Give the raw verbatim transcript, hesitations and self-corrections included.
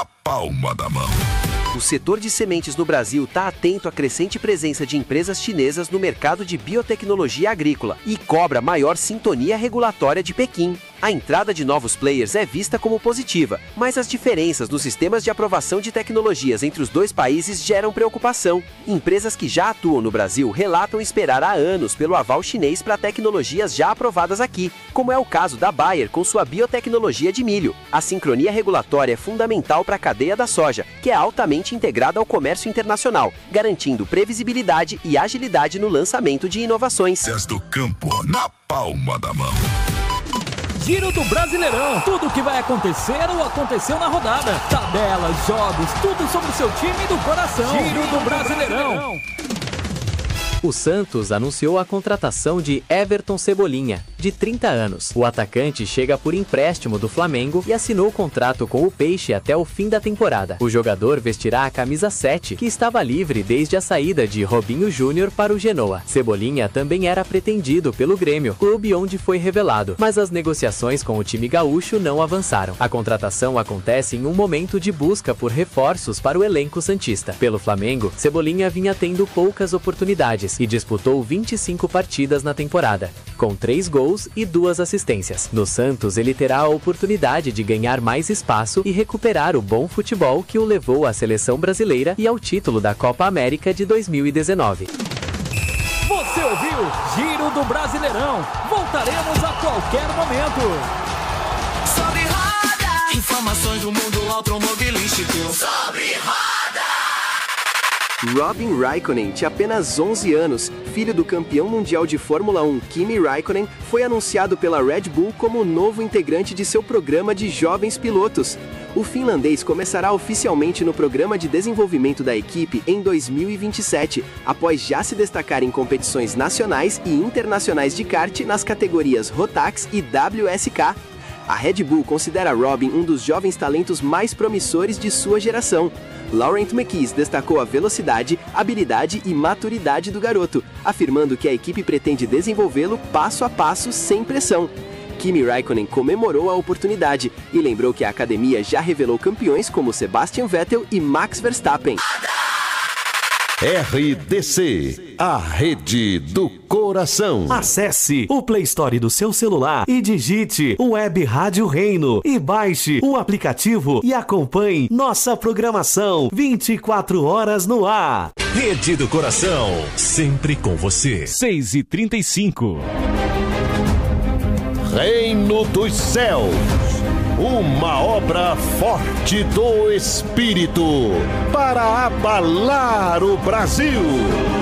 palma da mão. O setor de sementes no Brasil está atento à crescente presença de empresas chinesas no mercado de biotecnologia agrícola e cobra maior sintonia regulatória de Pequim. A entrada de novos players é vista como positiva, mas as diferenças nos sistemas de aprovação de tecnologias entre os dois países geram preocupação. Empresas que já atuam no Brasil relatam esperar há anos pelo aval chinês para tecnologias já aprovadas aqui, como é o caso da Bayer com sua biotecnologia de milho. A sincronia regulatória é fundamental para a cadeia da soja, que é altamente integrada ao comércio internacional, garantindo previsibilidade e agilidade no lançamento de inovações. Do campo na palma da mão. Giro do Brasileirão. Tudo o que vai acontecer ou aconteceu na rodada. Tabelas, jogos, tudo sobre o seu time do coração. Giro do Brasileirão. O Santos anunciou a contratação de Everton Cebolinha, de trinta anos. O atacante chega por empréstimo do Flamengo e assinou contrato com o Peixe até o fim da temporada. O jogador vestirá a camisa sete, que estava livre desde a saída de Robinho Júnior para o Genoa. Cebolinha também era pretendido pelo Grêmio, clube onde foi revelado, mas as negociações com o time gaúcho não avançaram. A contratação acontece em um momento de busca por reforços para o elenco santista. Pelo Flamengo, Cebolinha vinha tendo poucas oportunidades e disputou vinte e cinco partidas na temporada, com três gols e duas assistências. No Santos, ele terá a oportunidade de ganhar mais espaço e recuperar o bom futebol que o levou à seleção brasileira e ao título da Copa América de dois mil e dezenove. Você ouviu Giro do Brasileirão. Voltaremos a qualquer momento. Sobre roda. Informações do mundo automobilístico. Sobre roda. Robin Raikkonen, de apenas onze anos, filho do campeão mundial de Fórmula um Kimi Raikkonen, foi anunciado pela Red Bull como novo integrante de seu programa de jovens pilotos. O finlandês começará oficialmente no programa de desenvolvimento da equipe em dois mil e vinte e sete, após já se destacar em competições nacionais e internacionais de kart nas categorias Rotax e W S K. A Red Bull considera Robin um dos jovens talentos mais promissores de sua geração. Laurent Mekies destacou a velocidade, habilidade e maturidade do garoto, afirmando que a equipe pretende desenvolvê-lo passo a passo sem pressão. Kimi Raikkonen comemorou a oportunidade e lembrou que a academia já revelou campeões como Sebastian Vettel e Max Verstappen. R D C, a rede do coração. Acesse o Play Store do seu celular e digite Web Rádio Reino e baixe o aplicativo e acompanhe nossa programação vinte e quatro horas no ar. Rede do Coração, sempre com você. seis e trinta e cinco. Reino dos Céus, uma obra forte do Espírito para abalar o Brasil.